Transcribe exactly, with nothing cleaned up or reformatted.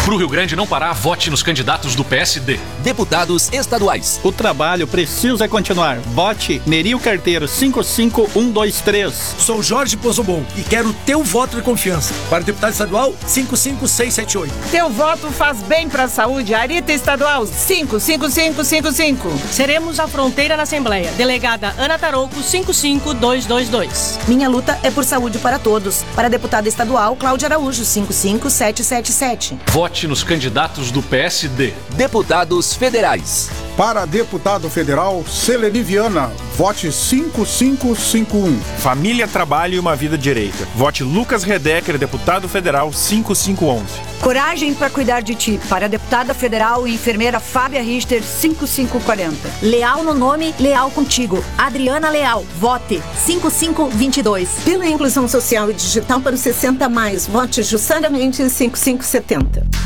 Pro Rio Grande não parar, vote nos candidatos do P S D. Deputados estaduais. O trabalho precisa continuar. Vote Nerio Carteiro cinco cinco um dois três. Sou Jorge Pozobon e quero o teu voto de confiança. Para o deputado estadual, cinco cinco seis sete oito. Teu voto faz bem para a saúde. Arita Estadual, cinco cinco cinco cinco cinco. Seremos a fronteira na Assembleia. Delegada Ana Tarouco, cinco cinco dois dois dois. Minha luta é por saúde para todos. Para a deputada estadual, Cláudia Araújo, cinco cinco sete sete sete. Vote nos candidatos do P S D. Deputados federais. Para deputado federal, Seleni Viana, vote cinco cinco cinco um. Família, trabalho e uma vida direita. Vote Lucas Redecker, deputado federal, cinco cinco um um. Coragem para cuidar de ti. Para a deputada federal e enfermeira Fábia Richter, cinco cinco quatro zero. Leal no nome, leal contigo. Adriana Leal, vote cinco cinco dois dois. Pela inclusão social e digital para os sessenta mais, vote Jussara Mendes cinco cinco sete zero.